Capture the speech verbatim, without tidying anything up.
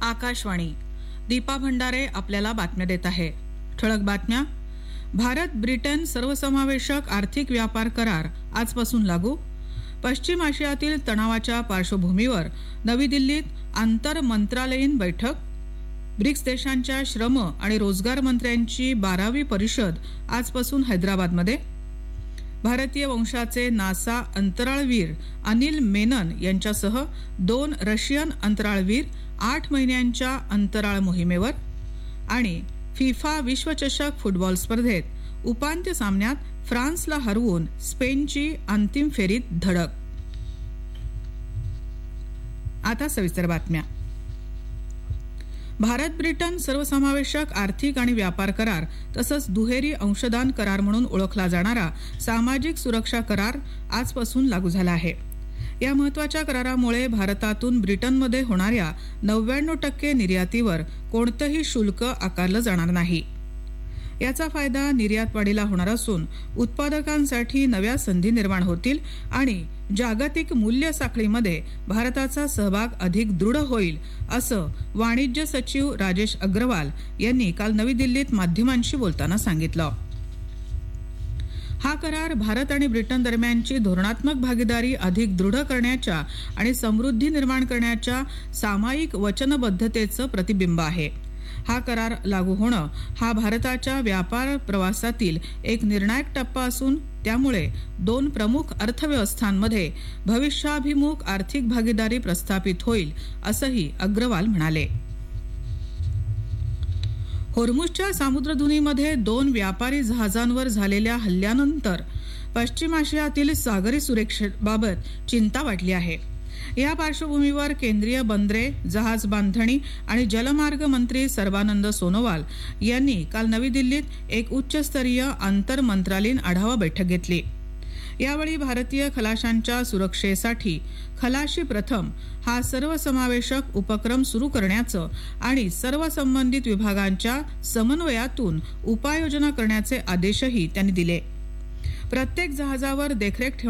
आकाशवाणी. दीपा भंडारे आपल्याला बातम्या देत आहे. ठळक बातम्या. भारत ब्रिटन सर्वसमावेशक आर्थिक व्यापार करार आजपासून लागू. पश्चिम आशियातील तणावाच्या पार्श्वभूमीवर नवी दिल्लीत आंतर मंत्रालयीन बैठक. ब्रिक्स देशांच्या श्रम आणि रोजगार मंत्र्यांची बारावी परिषद आजपासून हैदराबादमध्ये. भारतीय वंशाचे नासा अंतराळवीर अनिल मेनन यांच्यासह दोन रशियन अंतराळवीर आठ महिन्यांच्या अंतराळ मोहिमेवर. आणि फिफा विश्वचषक फुटबॉल स्पर्धेत उपांत्य सामन्यात फ्रान्सला हरवून स्पेनची अंतिम फेरीत धडक. आता सविस्तर बातम्या. भारत ब्रिटन सर्वसमावेशक आर्थिक आणि व्यापार करार तसंच दुहेरी अंशदान करार म्हणून ओळखला जाणारा सामाजिक सुरक्षा करार आजपासून लागू झाला आहे. या महत्वाच्या करारामुळे भारतातून ब्रिटनमध्ये होणाऱ्या नव्याण्णव टक्के निर्यातीवर कोणतंही शुल्क आकारलं जाणार नाही. याचा फायदा निर्यात वाढीला होणार असून उत्पादकांसाठी नव्या संधी निर्माण होतील आणि जागतिक मूल्य साखळीमध्ये भारताचा सहभाग अधिक दृढ होईल, असं वाणिज्य सचिव राजेश अग्रवाल यांनी काल नवी दिल्लीत माध्यमांशी बोलताना सांगितलं. हा करार भारत आणि ब्रिटन दरम्यानची धोरणात्मक भागीदारी अधिक दृढ करण्याच्या आणि समृद्धी निर्माण करण्याच्या सामायिक वचनबद्धतेचं प्रतिबिंब आहे. हा करार लागू होणं हा भारताच्या व्यापार प्रवासातील एक निर्णायक टप्पा असून त्यामुळे दोन प्रमुख अर्थव्यवस्थांमध्ये भविष्याभिमुख आर्थिक भागीदारी प्रस्थापित होईल, असंही अग्रवाल म्हणाले. होर्मुझच्या सामुद्रधुनीमध्ये दोन व्यापारी जहाजांवर झालेल्या हल्ल्यानंतर पश्चिम आशियातील सागरी सुरक्षेबाबत चिंता वाढली आहे. या पार्श्वभूमीवर केंद्रीय बंदरे, जहाज बांधणी आणि जलमार्ग मंत्री सर्बानंद सोनोवाल यांनी काल नवी दिल्लीत एक उच्चस्तरीय आंतर मंत्रालयीन आढावा बैठक घेतली. यावेळी भारतीय खलाशांच्या सुरक्षेसाठी खलाशी प्रथम हा सर्वसमावेशक उपक्रम सुरू करण्याचं आणि सर्व संबंधित विभागांच्या समन्वयातून उपाययोजना करण्याचे आदेशही त्यांनी दिले. प्रत्येक जहाजावर देखरेख